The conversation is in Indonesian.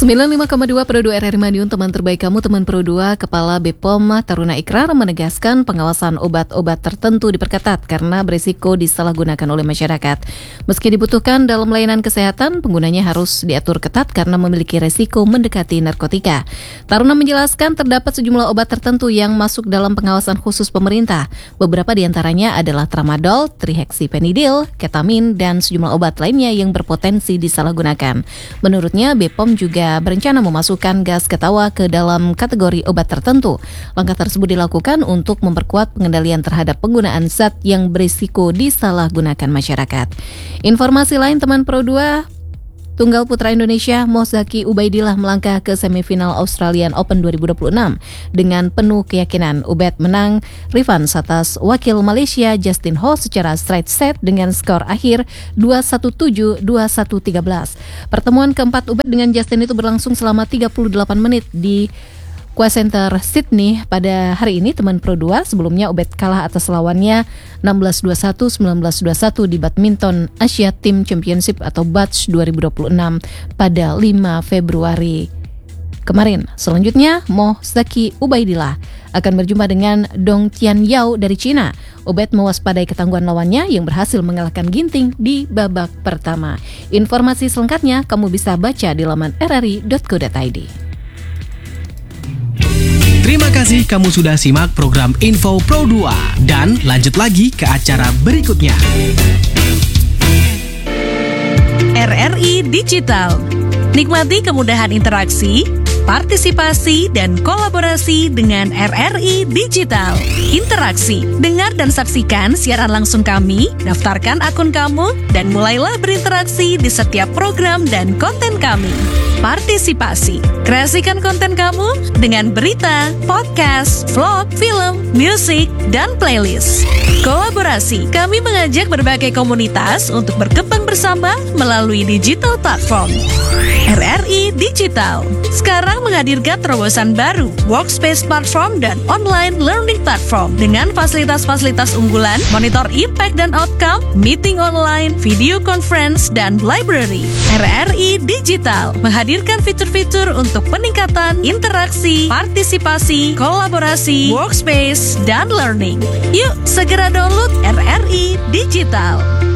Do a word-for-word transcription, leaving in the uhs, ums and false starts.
sembilan puluh lima koma dua Pro dua R R I Madiun, teman terbaik kamu, teman Pro dua. Kepala B P O M Taruna Ikrar menegaskan pengawasan obat-obat tertentu diperketat karena berisiko disalahgunakan oleh masyarakat. Meski dibutuhkan dalam layanan kesehatan, penggunanya harus diatur ketat karena memiliki resiko mendekati narkotika. Taruna menjelaskan terdapat sejumlah obat tertentu yang masuk dalam pengawasan khusus pemerintah. Beberapa diantaranya adalah tramadol, trihexyphenidyl, ketamin, dan sejumlah obat lainnya yang berpotensi disalahgunakan. Menurutnya, B P O M juga berencana memasukkan gas ketawa ke dalam kategori obat tertentu. Langkah tersebut dilakukan untuk memperkuat pengendalian terhadap penggunaan zat yang berisiko disalahgunakan masyarakat. Informasi lain teman Pro dua, Tunggal putra Indonesia Mo Zaki Ubaidillah melangkah ke semifinal Australian Open dua ribu dua puluh enam dengan penuh keyakinan. Ubed menang revans atas wakil Malaysia Justin Ho secara straight set dengan skor akhir dua satu tujuh, dua satu tiga belas. Pertemuan keempat Ubed dengan Justin itu berlangsung selama tiga puluh delapan menit di Qua Center Sydney pada hari ini teman Pro dua. Sebelumnya Ubed kalah atas lawannya enam belas dua puluh satu, sembilan belas dua puluh satu di Badminton Asia Team Championship atau B A T C dua ribu dua puluh enam pada lima Februari kemarin. Selanjutnya Mo Zaki Ubaidillah akan berjumpa dengan Dong Tian Yao dari Cina. Ubed mewaspadai ketangguhan lawannya yang berhasil mengalahkan Ginting di babak pertama. Informasi selengkapnya kamu bisa baca di laman r r i dot co dot i d. Terima kasih kamu sudah simak program Info Pro dua. Dan lanjut lagi ke acara berikutnya. R R I Digital. Nikmati kemudahan interaksi, partisipasi, dan kolaborasi dengan R R I Digital. Interaksi, dengar dan saksikan siaran langsung kami, daftarkan akun kamu, dan mulailah berinteraksi di setiap program dan konten kami. Partisipasi, kreasikan konten kamu dengan berita, podcast, vlog, film, musik, dan playlist. Kolaborasi, kami mengajak berbagai komunitas untuk berkembang bersama melalui digital platform. R R I Digital sekarang menghadirkan terobosan baru, workspace platform dan online learning platform dengan fasilitas-fasilitas unggulan, monitor impact dan outcome, meeting online, video conference, dan library. R R I Digital menghadirkan fitur-fitur untuk peningkatan interaksi, partisipasi, kolaborasi, workspace, dan learning. Yuk segera download R R I Digital.